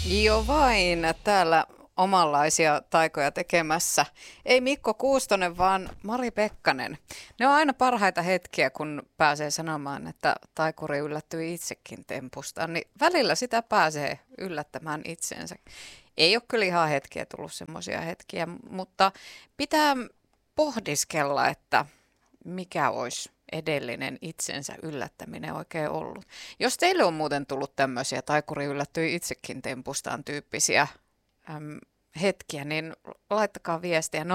Jo vain täällä omanlaisia taikoja tekemässä. Ei Mikko Kuustonen, vaan Mari Pekkanen. Ne on aina parhaita hetkiä, kun pääsee sanomaan, että taikuri yllättyi itsekin tempustaan, niin välillä sitä pääsee yllättämään itsensä. Ei ole kyllä ihan hetkiä tullut semmoisia hetkiä, mutta pitää pohdiskella, että mikä olisi edellinen itsensä yllättäminen oikein ollut. Jos teille on muuten tullut tämmöisiä taikuri yllättyi itsekin tempustaan tyyppisiä hetkiä, niin laittakaa viestiä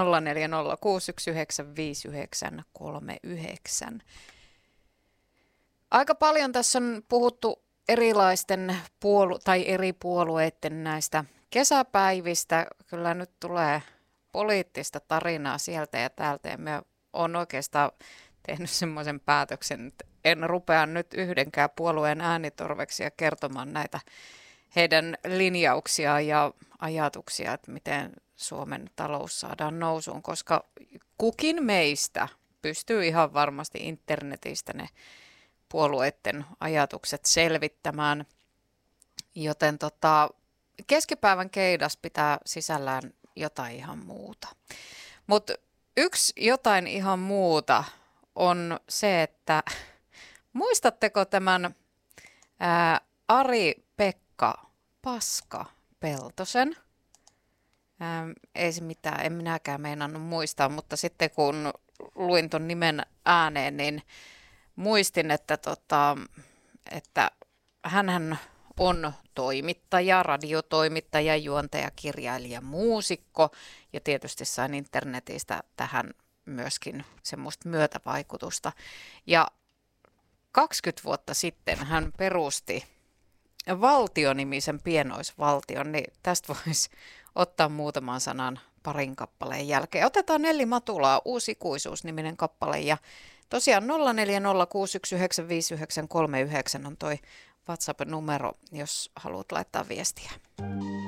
0406195939. Aika paljon tässä on puhuttu erilaisten tai eri puolueiden näistä kesäpäivistä. Kyllä nyt tulee poliittista tarinaa sieltä ja täältä ja me on oikeastaan tehnyt semmoisen päätöksen, että en rupea nyt yhdenkään puolueen äänitorveksi kertomaan näitä heidän linjauksia ja ajatuksia, että miten Suomen talous saadaan nousuun, koska kukin meistä pystyy ihan varmasti internetistä ne puolueiden ajatukset selvittämään, joten keskipäivän keidas pitää sisällään jotain ihan muuta. Mutta yksi jotain ihan muuta on se, että muistatteko tämän Ari-Pekka Paska-Peltosen? Ei se mitään, en minäkään meinannut muistaa, mutta sitten kun luin ton nimen ääneen, niin muistin, että hänhän on toimittaja, radiotoimittaja, juontaja, kirjailija, muusikko ja tietysti sain internetistä tähän myöskin semmoista myötävaikutusta. Ja 20 vuotta sitten hän perusti Valtio-nimisen pienoisvaltion, niin tästä voisi ottaa muutaman sanan parin kappaleen jälkeen. Otetaan Nelli Matulaa, Uusi ikuisuus-niminen kappale ja tosiaan 0406195939 on toi WhatsApp-numero, jos haluat laittaa viestiä.